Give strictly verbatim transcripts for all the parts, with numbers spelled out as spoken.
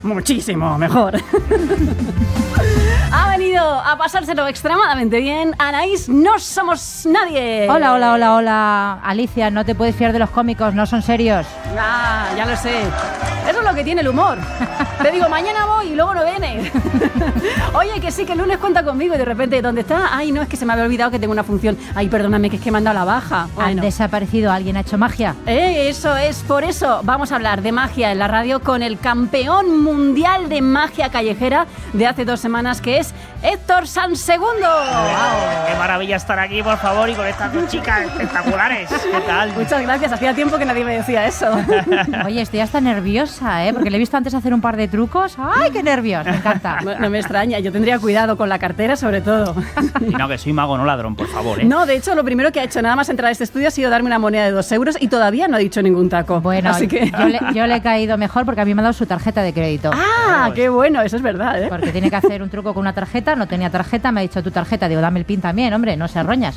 Muchísimo mejor. Ha venido a pasárselo extremadamente bien Anaís No Somos Nadie. Hola, hola, hola, hola. Alicia, no te puedes fiar de los cómicos, no son serios. Ah, ya lo sé. Eso es lo que tiene el humor. Te digo, mañana voy y luego no viene. Oye, que sí, que el lunes cuenta conmigo y de repente, ¿dónde está? Ay, no, es que se me había olvidado que tengo una función. Ay, perdóname, que es que me han dado la baja. ¿Han Bueno. desaparecido? ¿Alguien ha hecho magia? Eh, eso es, por eso vamos a hablar de magia en la radio con el campeón mundial de magia callejera de hace dos semanas, que es Héctor Sansegundo. Wow. Qué maravilla estar aquí, por favor, y con estas dos chicas espectaculares. ¿Qué tal? Muchas gracias, hacía tiempo que nadie me decía eso. Oye, estoy hasta nerviosa, ¿eh? Porque le he visto antes hacer un par de trucos. ¡Ay, qué nervios! Me encanta. No, no me extraña, yo tendría cuidado con la cartera sobre todo. Y no, que soy mago, no ladrón, por favor, ¿eh? No, de hecho, lo primero que ha hecho nada más entrar a este estudio ha sido darme una moneda de dos euros y todavía no ha dicho ningún taco. Bueno, así que... yo, le, yo le he caído mejor porque a mí me ha dado su tarjeta de crédito. ¡Ah, qué bueno! Eso es verdad, ¿eh? Porque tiene que hacer un truco con una tarjeta, no tenía tarjeta, me ha dicho tu tarjeta. Digo, dame el pin también, hombre, no se roñas.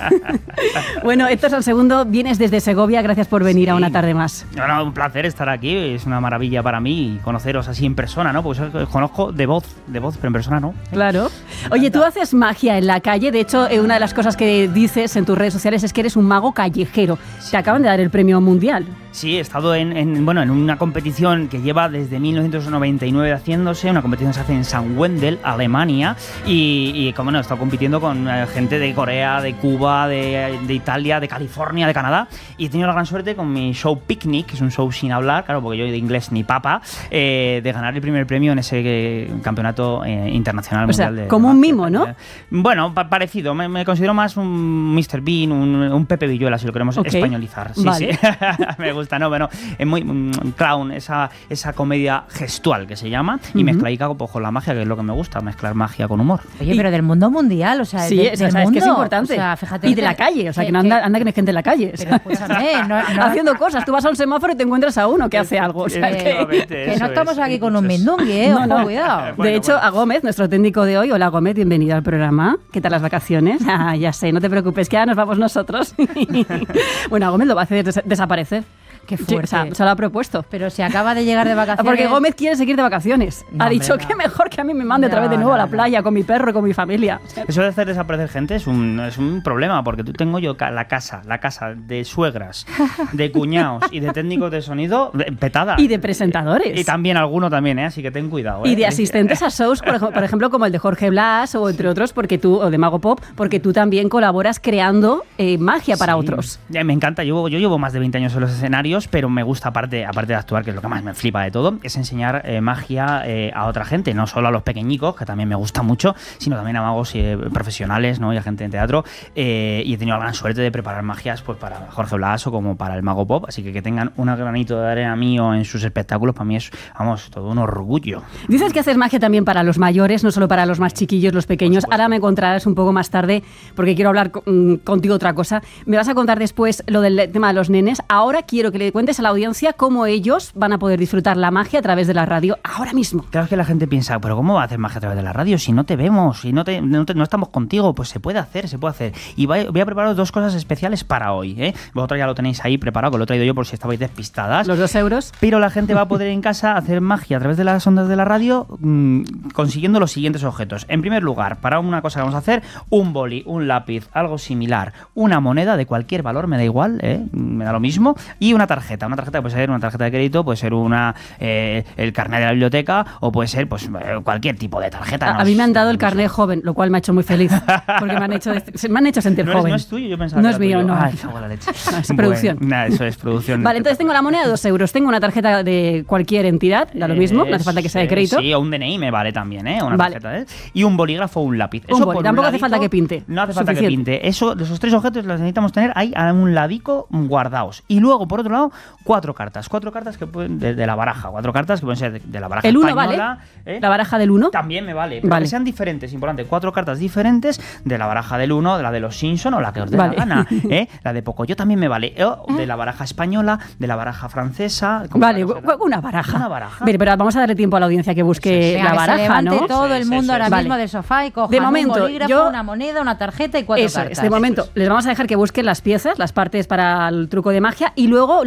Bueno, Héctor Sansegundo, vienes desde Segovia, gracias por venir sí. a una tarde más. No, no, un placer estar aquí, es una maravilla para mí conoceros así en persona, ¿no? Porque os conozco de voz, de voz, pero en persona no. Claro. Oye, tú haces magia en la calle, de hecho, una de las cosas que dices en tus redes sociales es que eres un mago callejero. Sí. Te acaban de dar el premio mundial. Sí, he estado en, en, bueno, en una competición que lleva desde mil novecientos noventa y nueve haciéndose, una competición que se hace en San Wendel, Alemania, y, y como no, he estado compitiendo con eh, gente de Corea, de Cuba, de, de Italia, de California, de Canadá, y he tenido la gran suerte con mi show Picnic, que es un show sin hablar, claro, porque yo de inglés ni papa, eh, de ganar el primer premio en ese eh, campeonato eh, internacional o sea, mundial de como de un mimo, ¿no? Bueno, pa parecido, me, me considero más un mister Bean, un, un Pepe Villuela, si lo queremos okay. españolizar. Sí, vale. sí. Me gusta, ¿no? Bueno, es muy um, clown, esa, esa comedia gestual que se llama, y uh-huh. mezclaica pues, con la magia, que es lo que me gusta, mezclar magia con humor. Oye, pero del mundo mundial, o sea, sí, de, o sea, del es mundo, que es importante. O sea, fíjate, y de la calle, o sea, que, que no anda, anda que no hay gente en la calle. Pero escúchame, no, no, haciendo cosas. Tú vas a un semáforo y te encuentras a uno que hace algo. O sea, que, que no estamos aquí con un mindungui, ¿eh? No, no. Cuidado. Bueno, de hecho, bueno. a Gómez, nuestro técnico de hoy. Hola, Gómez, bienvenido al programa. ¿Qué tal las vacaciones? Ah, ya sé, no te preocupes, que ahora nos vamos nosotros. Bueno, a Gómez lo va a hacer des desaparecer. Qué fuerte. Sí, o sea, se lo ha propuesto. Pero se acaba de llegar de vacaciones. Porque Gómez quiere seguir de vacaciones. No, ha dicho hombre, no. que mejor que a mí me mande No, otra vez de nuevo no, a la playa no. con mi perro y con mi familia. Eso de hacer desaparecer gente es un, es un problema, porque tú tengo yo la casa, la casa de suegras, de cuñados y de técnicos de sonido petada. Y de presentadores. Y, y también alguno también, ¿eh? Así que ten cuidado. ¿eh? Y de asistentes a shows, por ejemplo, por ejemplo, como el de Jorge Blas o entre otros, porque tú, o de Mago Pop, porque tú también colaboras creando eh, magia para sí. otros. Ya, me encanta, yo, yo llevo más de veinte años en los escenarios, pero me gusta, aparte, aparte de actuar, que es lo que más me flipa de todo, es enseñar eh, magia eh, a otra gente, no solo a los pequeñicos, que también me gusta mucho, sino también a magos eh, profesionales, ¿no? Y a gente en teatro. Eh, y he tenido la gran suerte de preparar magias pues para Jorge Blas o como para el Mago Pop, así que que tengan un granito de arena mío en sus espectáculos, para mí es, vamos, todo un orgullo. Dices que haces magia también para los mayores, no solo para los más chiquillos, los pequeños. Ahora me contarás un poco más tarde, porque quiero hablar con, contigo otra cosa. Me vas a contar después lo del tema de los nenes. Ahora quiero que le cuentes a la audiencia cómo ellos van a poder disfrutar la magia a través de la radio ahora mismo. Claro, que la gente piensa, pero ¿cómo va a hacer magia a través de la radio si no te vemos, si no, te, no, te, no estamos contigo? Pues se puede hacer, se puede hacer. Y voy a prepararos dos cosas especiales para hoy, ¿eh? Vosotros ya lo tenéis ahí preparado, que lo he traído yo por si estabais despistadas. Los dos euros. Pero la gente va a poder en casa hacer magia a través de las ondas de la radio mmm, consiguiendo los siguientes objetos. En primer lugar, para una cosa que vamos a hacer, un boli, un lápiz, algo similar, una moneda de cualquier valor, me da igual, ¿eh? Me da lo mismo, y una tarjeta. Una tarjeta puede ser una tarjeta de crédito, puede ser una eh, el carnet de la biblioteca o puede ser pues cualquier tipo de tarjeta. A, no a mí me han dado no el carnet sé. joven, lo cual me ha hecho muy feliz, porque me han hecho, me han hecho sentir ¿No joven. Es, no es tuyo, yo pensaba no que es era mío, tuyo. no. Ay, cago en la leche. No, es producción. Bueno, nada, eso es producción. Vale, entonces tengo la moneda de dos euros, tengo una tarjeta de cualquier entidad, da lo mismo, no hace falta que sea de crédito. Sí, o un D N I me vale también, ¿eh? Una vale. tarjeta, ¿eh? Y un bolígrafo o un lápiz. Un Eso boli, por tampoco un hace falta que pinte. No hace falta Suficiente. que pinte. Eso, esos tres objetos los necesitamos tener ahí a un ladico guardados. Y luego, por otro lado, cuatro cartas. Cuatro cartas que pueden de, de la baraja. Cuatro cartas que pueden ser de, de la baraja el uno española. Vale. ¿eh? La baraja del uno. También me vale. Pero vale. que sean diferentes, importante. Cuatro cartas diferentes de la baraja del uno, de la de los Simpson o la que os dé vale. la gana. ¿eh? La de Pocoyo también me vale. O de la baraja española, de la baraja francesa. Vale, una baraja. Una baraja. Bien, pero vamos a darle tiempo a la audiencia que busque Venga, la que baraja, se levante ¿no? todo el mundo sí, sí, ahora sí. mismo Vale. del sofá y cojan De momento, un bolígrafo, yo... una moneda, una tarjeta y cuatro Eso cartas. es, de momento, les vamos a dejar que busquen las piezas, las partes para el truco de magia, y luego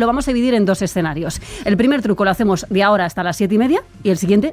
lo vamos a dividir en dos escenarios. El primer truco lo hacemos de ahora hasta las siete y media y el siguiente